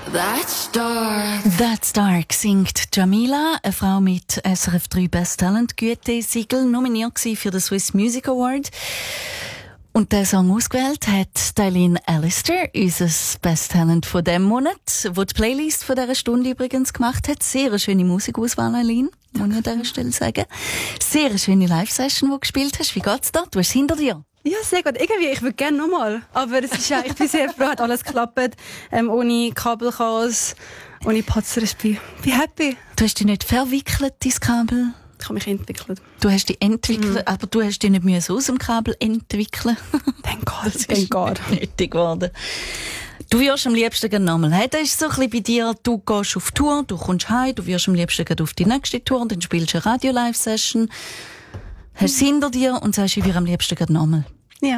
That's Dark singt Jamila, eine Frau mit SRF 3 Best Talent Gütesiegel, nominiert für den Swiss Music Award. Und der Song ausgewählt hat Eileen Allister, unser Best Talent von diesem Monat, wo die Playlist von dieser Stunde übrigens gemacht hat. Sehr eine schöne Musikauswahl, Eileen, muss ich an dieser Stelle sagen. Sehr eine schöne Live-Session, die du gespielt hast. Wie geht's da? Du hast es hinter dir. Ja, sehr gut. Irgendwie, ich würde gerne nochmal. Aber es ist ja, ich bin sehr froh, hat alles geklappt. Ohne Kabelchaos, ohne Patzer. Ich bin happy. Du hast dich nicht verwickelt, dein Kabel? Ich habe mich entwickelt. Du hast dich entwickelt, aber du hast dich nicht aus dem Kabel entwickeln. Thank God. Das ist nötig geworden. Du wirst am liebsten gerne nochmal. Hey, das ist so ein bisschen bei dir, du gehst auf Tour, du kommst heim, du wirst am liebsten gerne auf die nächste Tour, dann spielst du eine Radio-Live-Session. Hast es hinter dir und sagst, ich will am liebsten gerade nochmal. Ja.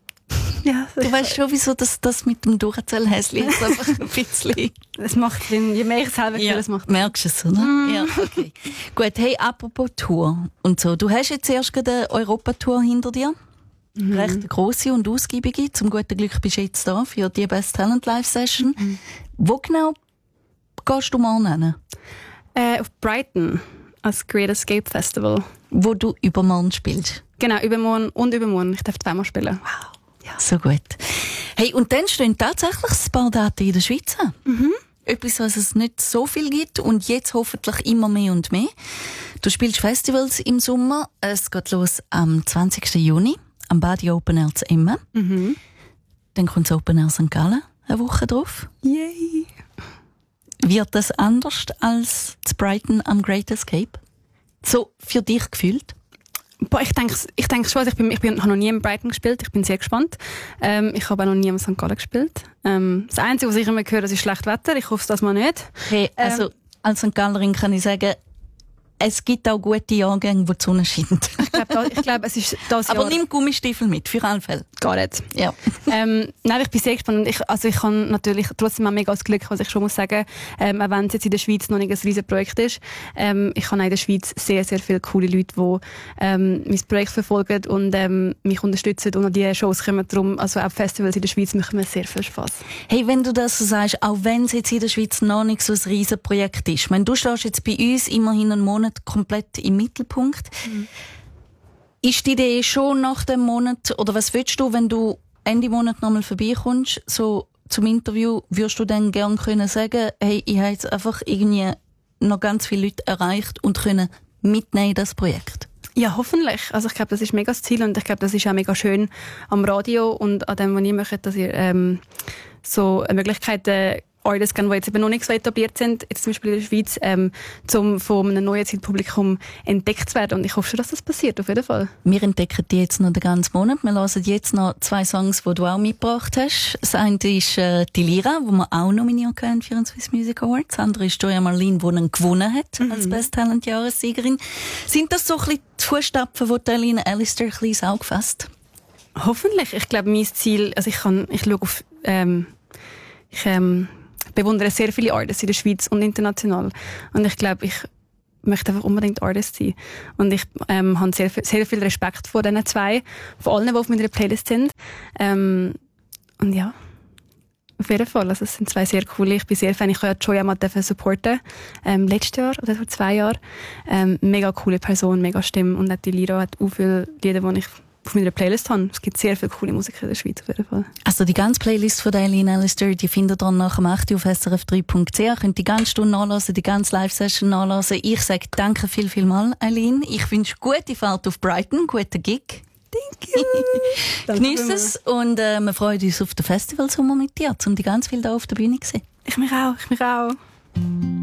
Ja. Du weißt schon, wieso das mit dem Durchzählhäschen ist einfach ein bisschen. Es macht Sinn. Je mehr ich selber will, es macht Sinn. Merkst du es, oder? Ja, okay. Gut, hey, apropos Tour und so. Du hast jetzt erst gerade eine Europatour hinter dir. Recht grosse und ausgiebige. Zum guten Glück bist du jetzt da für die Best Talent Live Session. Wo genau gehst du morgen hin? Auf Brighton. Als Great Escape Festival. Wo du übermorgen spielst? Genau, übermorgen und übermorgen. Ich darf zweimal spielen. Wow, ja. So gut. Hey, und dann stehen tatsächlich ein paar Daten in der Schweiz. Etwas, was es nicht so viel gibt und jetzt hoffentlich immer mehr und mehr. Du spielst Festivals im Sommer. Es geht los am 20. Juni am Badi Open Air zu Emmen. Dann kommt das Open Air St. Gallen eine Woche drauf. Yay! Wird das anders als zu Brighton am Great Escape? So für dich gefühlt? Boah, ich denke schon. Ich habe noch nie in Brighton gespielt. Ich bin sehr gespannt. Ich habe auch noch nie in St. Gallen gespielt. Das Einzige, was ich immer höre, ist schlecht Wetter. Ich hoffe, das mal nicht. Hey, also als St. Gallerin kann ich sagen, es gibt auch gute Jahrgänge, wo die Sonne scheint. Ich glaube, es ist das Jahr. Aber nimm Gummistiefel mit, für alle Fälle. Gar nicht. Ja. Nein, ich bin sehr gespannt. Ich habe natürlich trotzdem auch mega das Glück, was ich schon muss sagen, auch wenn es jetzt in der Schweiz noch nicht ein riesen Projekt ist. Ich habe in der Schweiz sehr, sehr viele coole Leute, die mein Projekt verfolgen und mich unterstützen und an diese Shows kommen. Darum, also auch Festivals in der Schweiz machen mir sehr viel Spass. Hey, wenn du das so sagst, auch wenn es jetzt in der Schweiz noch nicht so ein riesen Projekt ist, wenn du stehst jetzt bei uns immerhin einen Monat komplett im Mittelpunkt. Ist die Idee schon nach dem Monat, oder was willst du, wenn du Ende Monat nochmal vorbeikommst, so zum Interview, würdest du dann gerne können sagen, hey, ich habe jetzt einfach irgendwie noch ganz viele Leute erreicht und können mitnehmen in das Projekt? Ja, hoffentlich. Also ich glaube, das ist mega das Ziel und ich glaube, das ist auch mega schön am Radio und an dem, was ihr macht, dass ihr so eine Möglichkeit Artists, die jetzt eben noch nicht so etabliert sind, jetzt zum Beispiel in der Schweiz, von einem neuen Zielpublikum entdeckt zu werden. Und ich hoffe schon, dass das passiert, auf jeden Fall. Wir entdecken die jetzt noch den ganzen Monat. Wir hören jetzt noch 2 Songs, die du auch mitgebracht hast. Das eine ist die Lira, die wir auch nominiert haben für den Swiss Music Award. Das andere ist Joya Marlin, die ihn gewonnen hat als Best Talent Jahressiegerin. Sind das so ein bisschen die Fußstapfen, die Eileen Allister ein bisschen ins Auge fasst? Hoffentlich. Ich glaube, mein Ziel, also ich schaue auf, ich bewundere sehr viele Artists in der Schweiz und international. Und ich glaube, ich möchte einfach unbedingt Artist sein. Und ich habe sehr viel Respekt vor diesen 2, vor allen, die auf meiner Playlist sind. Und ja, auf jeden Fall. Also es sind 2 sehr coole. Ich bin sehr Fan. Ich habe Joya mal supporten. Letztes Jahr oder vor 2 Jahren. Mega coole Person, mega Stimme. Und auch die Lira hat auch viele Lieder, die ich auf meiner Playlist habe. Es gibt sehr viele coole Musiker in der Schweiz auf jeden Fall. Also die ganze Playlist von Eileen Allister, die findet ihr nach dem 8 auf srf3.ch. Könnt die ganze Stunde nachhören, die ganze Live-Session nachhören. Ich sage danke viel mal, Eileen. Ich wünsche gute Fahrt auf Brighton, guten Gig. Thank you. Genieß es und wir freuen uns auf den Festivalsommer mit dir, um die ganz viel da auf der Bühne zu sehen. Ich mich auch.